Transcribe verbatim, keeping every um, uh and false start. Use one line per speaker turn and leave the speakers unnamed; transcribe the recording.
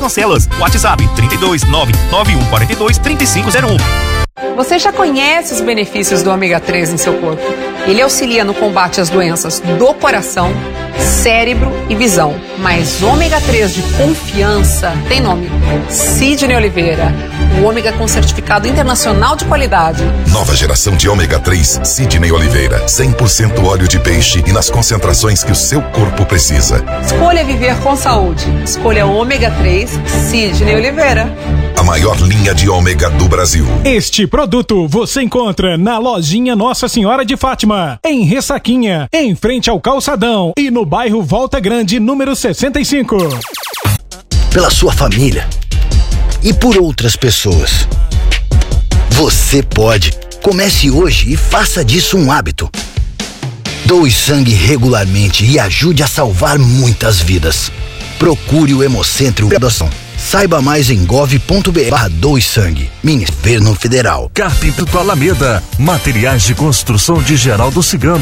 Cancelas. WhatsApp trinta e dois, nove nove um quatro dois, três cinco zero um.
Você já conhece os benefícios do ômega três em seu corpo. Ele auxilia no combate às doenças do coração, cérebro e visão. Mas ômega três de confiança tem nome: Sidney Oliveira. O ômega com certificado internacional de qualidade.
Nova geração de ômega três Sidney Oliveira. cem por cento óleo de peixe e nas concentrações que o seu corpo precisa.
Escolha viver com saúde. Escolha ômega três Sidney Oliveira.
A maior linha de ômega do Brasil.
Este produto você encontra na lojinha Nossa Senhora de Fátima, em Ressaquinha, em frente ao Calçadão e no bairro Volta Grande, número sessenta e cinco.
Pela sua família e por outras pessoas. Você pode. Comece hoje e faça disso um hábito. Doe sangue regularmente e ajude a salvar muitas vidas. Procure o Hemocentro de Adoção. Saiba mais em gov ponto br barra doe sangue. Ministério Federal.
Carpinto Alameda. Materiais de construção de Geraldo Cigano.